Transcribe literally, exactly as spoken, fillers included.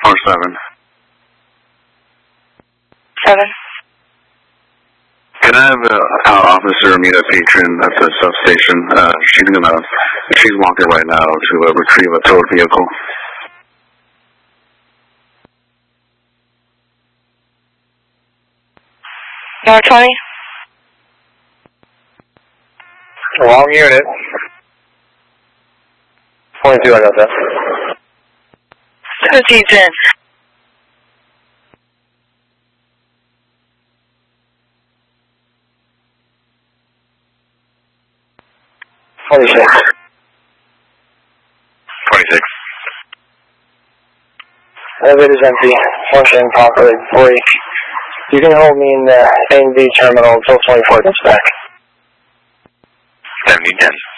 Or seven. Seven. Can I have an officer meet a patron at the substation? Uh, she's gonna, she's walking right now to uh, retrieve a towed vehicle. Number twenty. Wrong unit. twenty-two, I got that. Proceeds in. twenty-six. twenty-six. Elevator's empty. Function properly. Free. You can hold me in the A and B terminal until twenty-four gets back. seventy ten.